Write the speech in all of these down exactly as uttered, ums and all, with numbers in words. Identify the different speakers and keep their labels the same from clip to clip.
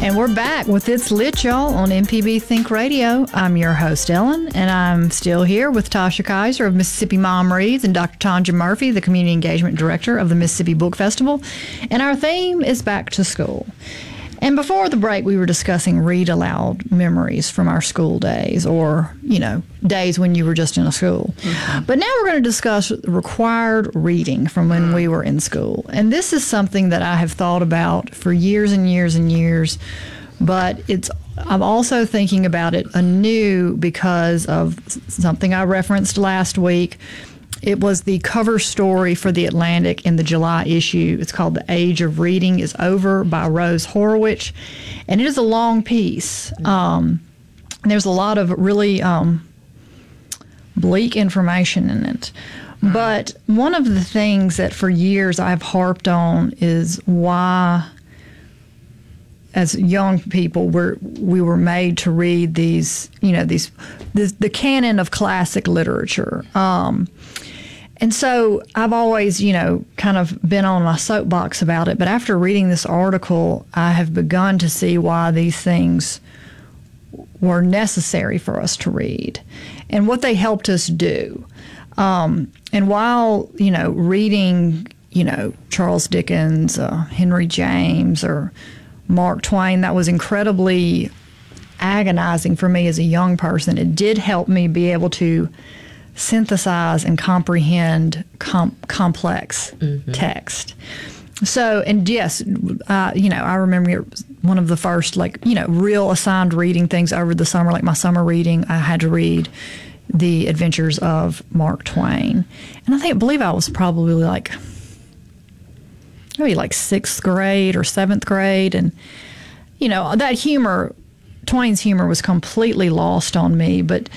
Speaker 1: And we're back with It's Lit, y'all, on M P B Think Radio. I'm your host, Ellen, and I'm still here with Tasha Kaiser of Mississippi Mom Reads and Doctor Tanja Murphy, the Community Engagement Director of the Mississippi Book Festival. And our theme is back to school. And before the break, we were discussing read aloud memories from our school days, or, you know, days when you were just in a school. Mm-hmm. But now we're going to discuss required reading from when we were in school. And this is something that I have thought about for years and years and years, but it's I'm also thinking about it anew because of something I referenced last week. It was the cover story for The Atlantic in the July issue. It's called The Age of Reading is Over by Rose Horowitz. And it is a long piece. Um, there's a lot of really um, bleak information in it. But one of the things that for years I've harped on is why, as young people, we're, we were made to read these, you know, these the, the canon of classic literature. Um, and so I've always, you know, kind of been on my soapbox about it. But after reading this article, I have begun to see why these things were necessary for us to read and what they helped us do. Um, and while, you know, reading, you know, Charles Dickens, uh, Henry James, or Mark Twain, that was incredibly agonizing for me as a young person. It did help me be able to synthesize and comprehend com- complex mm-hmm. text. So, and yes, uh, you know, I remember one of the first, like, you know, real assigned reading things over the summer, like my summer reading, I had to read The Adventures of Mark Twain. And I think, I believe I was probably like, maybe like sixth grade or seventh grade. And, you know, that humor, Twain's humor was completely lost on me. But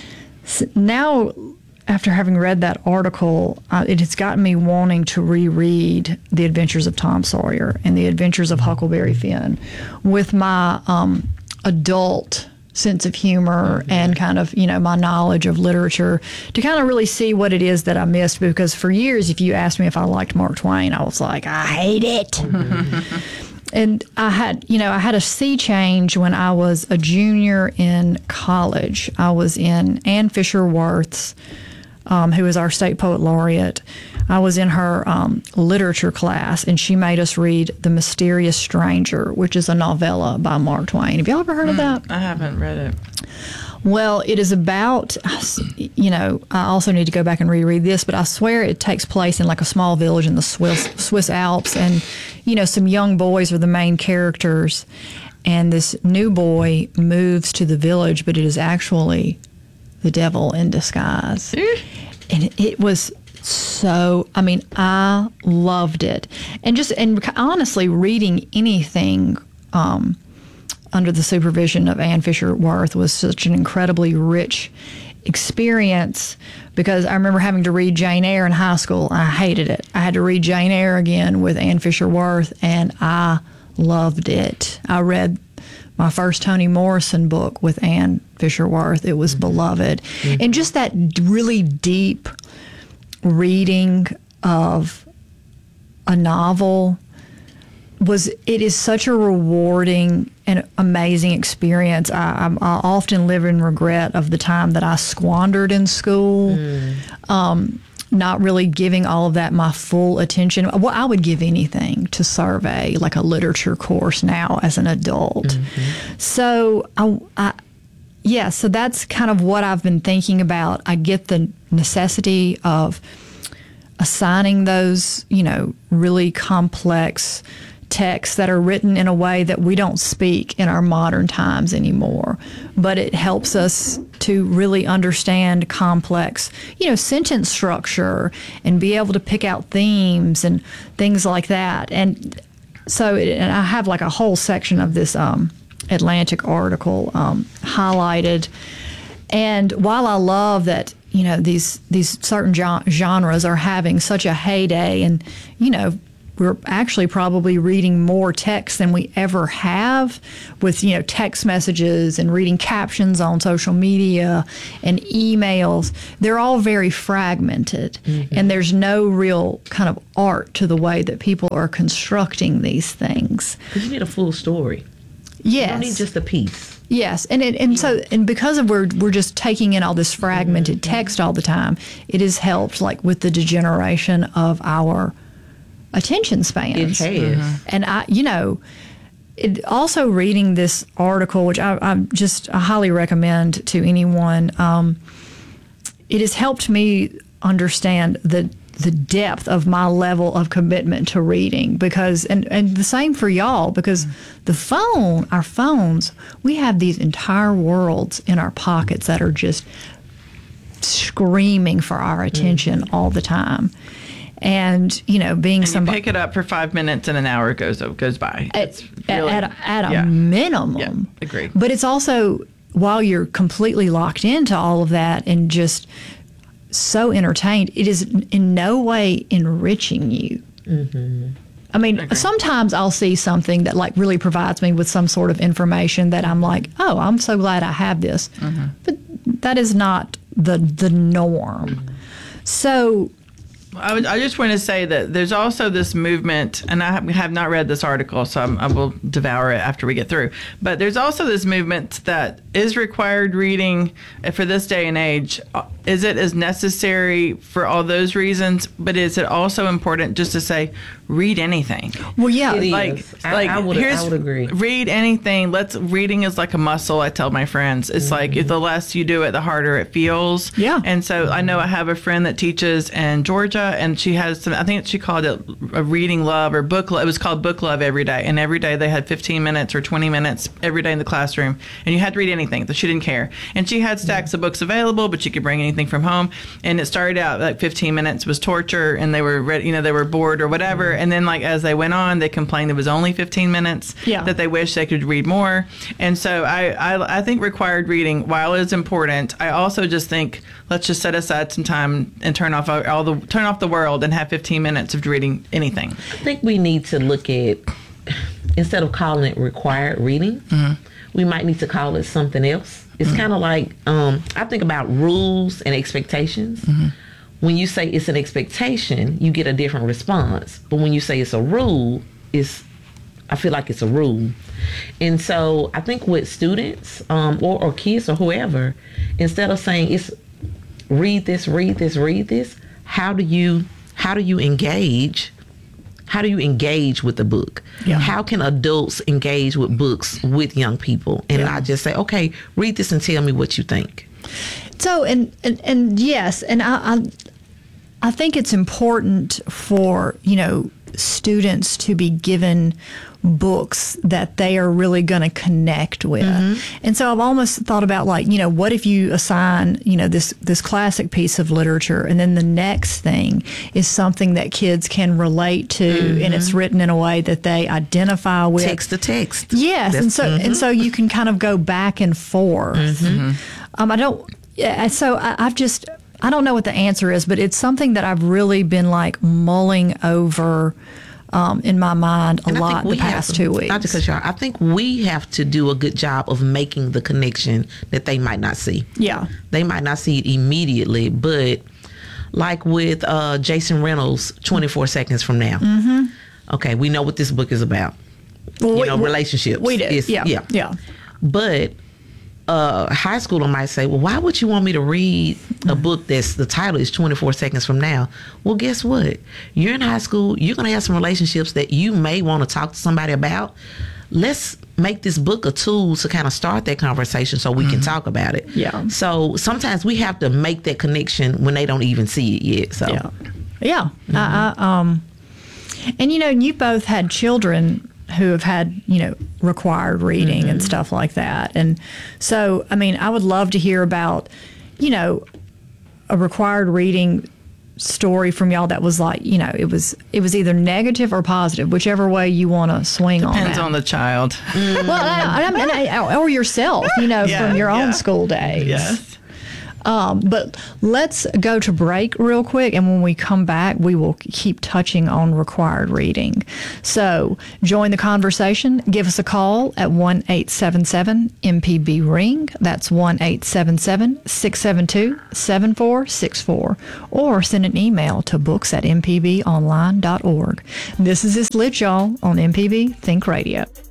Speaker 1: now, after having read that article, uh, it has gotten me wanting to reread The Adventures of Tom Sawyer and The Adventures of Huckleberry Finn with my um, adult sense of humor mm-hmm. and kind of, you know, my knowledge of literature to kind of really see what it is that I missed. Because for years, if you asked me if I liked Mark Twain, I was like, I hate it. Mm-hmm. And I had, you know, I had a sea change when I was a junior in college. I was in Anne Fisher Worth's, um, who is our state poet laureate. I was in her um, literature class, and she made us read The Mysterious Stranger, which is a novella by Mark Twain. Have y'all ever heard mm, of that?
Speaker 2: I haven't read it.
Speaker 1: Well, it is about, you know, I also need to go back and reread this, but I swear it takes place in like a small village in the Swiss, Swiss Alps, and, you know, some young boys are the main characters, and this new boy moves to the village, but it is actually the devil in disguise. And it was so, I mean, I loved it. And just, and honestly, reading anything um, under the supervision of Anne Fisher Worth was such an incredibly rich experience, because I remember having to read Jane Eyre in high school. I hated it. I had to read Jane Eyre again with Anne Fisher Worth, and I loved it. I read my first Toni Morrison book with Anne Fisher Worth. It was mm-hmm. beloved. Mm-hmm. And just that really deep reading of a novel was, it is such a rewarding and amazing experience. I, I, I often live in regret of the time that I squandered in school, mm. um, not really giving all of that my full attention. Well, I would give anything to survey like a literature course now as an adult. Mm-hmm. So, I, I, yeah, so that's kind of what I've been thinking about. I get the necessity of assigning those, you know, really complex texts that are written in a way that we don't speak in our modern times anymore. But it helps us to really understand complex, you know, sentence structure and be able to pick out themes and things like that. And so it, and I have like a whole section of this um, Atlantic article um, highlighted. And while I love that, you know, these these certain genres are having such a heyday, and, you know, we're actually probably reading more text than we ever have, with, you know, text messages and reading captions on social media and emails. They're all very fragmented, mm-hmm. and there's no real kind of art to the way that people are constructing these things.
Speaker 2: Because you need a full story.
Speaker 1: Yes.
Speaker 2: You don't need just a piece.
Speaker 1: Yes, and it, and so and because of we're we're just taking in all this fragmented mm-hmm. text all the time, it has helped like with the degeneration of our attention spans.
Speaker 2: It has,
Speaker 1: mm-hmm. and I, you know, it, also reading this article, which I, I just I highly recommend to anyone. Um, it has helped me understand the the depth of my level of commitment to reading because and, and the same for y'all because the phone, our phones, we have these entire worlds in our pockets that are just screaming for our attention mm-hmm. all the time. And, you know, being
Speaker 3: and
Speaker 1: somebody...
Speaker 3: you pick it up for five minutes and an hour goes goes by.
Speaker 1: At,
Speaker 3: it's really,
Speaker 1: at, a, at a
Speaker 3: yeah.
Speaker 1: minimum.
Speaker 3: Yeah, agree.
Speaker 1: But it's also, while you're completely locked into all of that and just so entertained, it is in no way enriching you.
Speaker 2: Mm-hmm.
Speaker 1: I mean, okay. sometimes I'll see something that like really provides me with some sort of information that I'm like, oh, I'm so glad I have this. Mm-hmm. But that is not the the norm. Mm-hmm. So
Speaker 3: I, would, I just want to say that there's also this movement, and I have not read this article, so I'm, I will devour it after we get through. But there's also this movement that is required reading for this day and age. Is it as necessary for all those reasons? But is it also important just to say, read anything?
Speaker 1: Well, yeah,
Speaker 2: it
Speaker 3: like
Speaker 2: is.
Speaker 3: like
Speaker 2: I, I, would,
Speaker 3: here's
Speaker 2: I would agree.
Speaker 3: Read anything. Let's reading is like a muscle. I tell my friends, it's mm-hmm. like if the less you do it, the harder it feels.
Speaker 1: Yeah.
Speaker 3: And so I know I have a friend that teaches in Georgia, and she has some. I think she called it a reading love or book. It was called book love every day, and every day they had fifteen minutes or twenty minutes every day in the classroom, and you had to read anything. She didn't care, and she had stacks of books available, but you could bring anything from home. And it started out like fifteen minutes was torture, and they were ready, you know, they were bored or whatever. And then like as they went on, they complained it was only fifteen minutes.
Speaker 1: Yeah.
Speaker 3: That they wish they could read more. And so I, I I think required reading, while it is important, I also just think let's just set aside some time and turn off all the turn off the world and have fifteen minutes of reading anything.
Speaker 2: I think we need to look at, instead of calling it required reading, mm-hmm. we might need to call it something else. It's mm-hmm. kind of like, um, I think about rules and expectations. Mm-hmm. When you say it's an expectation, you get a different response. But when you say it's a rule, it's, I feel like it's a rule. And so I think with students um, or, or kids or whoever, instead of saying it's read this, read this, read this, how do you how do you engage? How do you engage with the book?
Speaker 1: Yeah.
Speaker 2: How can adults engage with books with young people and
Speaker 1: yeah.
Speaker 2: not just say, okay, read this and tell me what you think?
Speaker 1: So, and, and, and yes, and I, I, I think it's important for, you know, students to be given books that they are really going to connect with. Mm-hmm. And so I've almost thought about like, you know, what if you assign, you know, this, this classic piece of literature and then the next thing is something that kids can relate to mm-hmm. and it's written in a way that they identify with.
Speaker 2: Text to text.
Speaker 1: Yes.
Speaker 2: That's,
Speaker 1: and so, mm-hmm. and so you can kind of go back and forth.
Speaker 2: Mm-hmm.
Speaker 1: Um, I don't, yeah, so I, I've just, I don't know what the answer is, but it's something that I've really been like mulling over um, in my mind a
Speaker 2: and
Speaker 1: lot the past
Speaker 2: to,
Speaker 1: two weeks.
Speaker 2: Not because y'all, I think we have to do a good job of making the connection that they might not see.
Speaker 1: Yeah.
Speaker 2: They might not see it immediately, but like with uh, Jason Reynolds, twenty-four Seconds From Now.
Speaker 1: Mm-hmm. Okay,
Speaker 2: we know what this book is about.
Speaker 1: Well,
Speaker 2: you
Speaker 1: we,
Speaker 2: know, relationships.
Speaker 1: We do.
Speaker 2: It's,
Speaker 1: yeah.
Speaker 2: yeah.
Speaker 1: Yeah.
Speaker 2: But a high schooler might say, well, why would you want me to read a book that's the title is twenty-four Seconds From Now? Well, guess what? You're in high school. You're going to have some relationships that you may want to talk to somebody about. Let's make this book a tool to kind of start that conversation so we mm-hmm. can talk about it.
Speaker 1: Yeah.
Speaker 2: So sometimes we have to make that connection when they don't even see it yet. So
Speaker 1: yeah. Yeah. Mm-hmm. I, I, um, and, you know, you both had children who have had, you know, required reading mm-hmm. and stuff like that. And so, I mean, I would love to hear about, you know, a required reading story from y'all that was like, you know, it was it was either negative or positive, whichever way you want to swing
Speaker 3: Depends
Speaker 1: on that.
Speaker 3: Depends on the child.
Speaker 1: Well, I, I mean, I, or yourself, you know, yeah, from your yeah. own school days.
Speaker 3: Yes.
Speaker 1: Um, but let's go to break real quick, and when we come back, we will keep touching on required reading. So join the conversation. Give us a call at one eight seven seven M P B ring. That's one eight seven seven, six seven two, seven four six four. Or send an email to books at m p b online dot org. This is This Lit, y'all, on M P B Think Radio.